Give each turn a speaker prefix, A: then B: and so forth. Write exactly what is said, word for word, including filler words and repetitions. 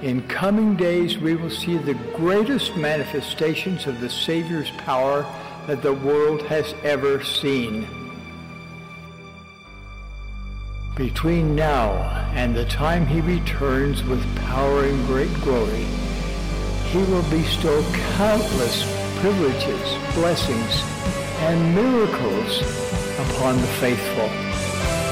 A: In coming days, we will see the greatest manifestations of the Savior's power that the world has ever seen. Between now and the time he returns with power and great glory, he will bestow countless privileges, blessings, and miracles upon the faithful.